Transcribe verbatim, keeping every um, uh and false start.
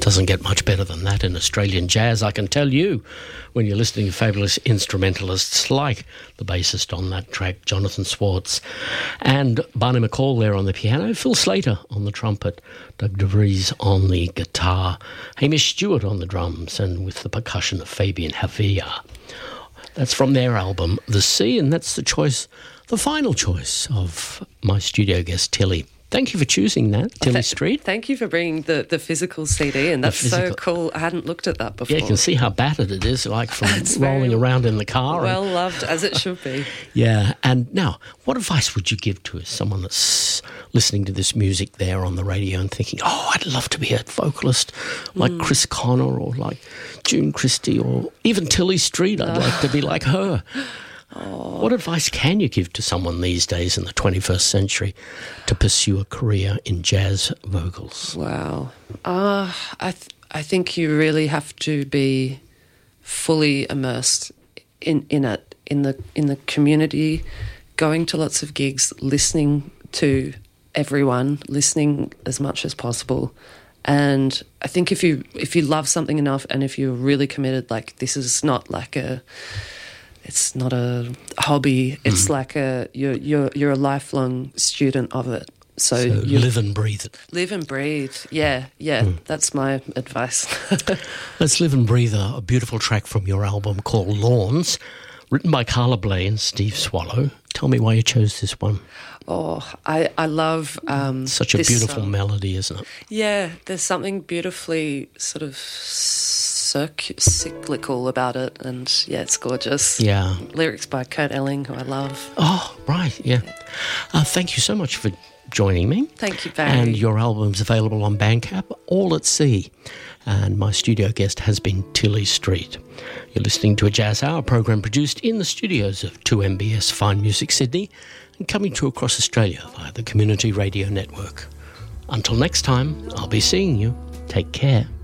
Doesn't get much better than that in Australian jazz, I can tell you, when you're listening to fabulous instrumentalists like the bassist on that track, Jonathan Swartz, and Barney McCall there on the piano, Phil Slater on the trumpet, Doug DeVries on the guitar, Hamish Stewart on the drums, and with the percussion of Fabian Havia. That's from their album, The Sea, and that's the choice, the final choice of my studio guest, Tilly. Thank you for choosing that, Tilly Th- Street. Thank you for bringing the, the physical C D, and that's so cool. I hadn't looked at that before. Yeah, you can see how battered it is, like from It's rolling very around in the car. Well and, loved, as it should be. Yeah, and now, what advice would you give to someone that's listening to this music there on the radio and thinking, oh, I'd love to be a vocalist like mm. Chris Connor or like June Christie or even Tilly Street. I'd oh. like to be like her. Oh. What advice can you give to someone these days in the twenty-first century to pursue a career in jazz vocals? Wow. Uh, I th- I think you really have to be fully immersed in, in it, in the in the community, going to lots of gigs, listening to everyone, listening as much as possible. And I think if you if you love something enough and if you're really committed, like this is not like a It's not a hobby. It's mm. like a you're you're you're a lifelong student of it. So, so you live and breathe it. Live and breathe. Yeah, yeah. Mm. That's my advice. Let's live and breathe a, a beautiful track from your album called Lawns, written by Carla Bley and Steve Swallow. Tell me why you chose this one. Oh, I I love um, such a this beautiful song. melody, isn't it? Yeah, there's something beautifully sort of Circ- cyclical about it, and yeah, it's gorgeous. Yeah. Lyrics by Kurt Elling, who I love. Oh, right, yeah. Uh, thank you so much for joining me. Thank you, Barry. And your album's available on Bandcamp, All at Sea. And my studio guest has been Tilly Street. You're listening to a Jazz Hour program produced in the studios of two M B S Fine Music Sydney and coming to across Australia via the Community Radio Network. Until next time, I'll be seeing you. Take care.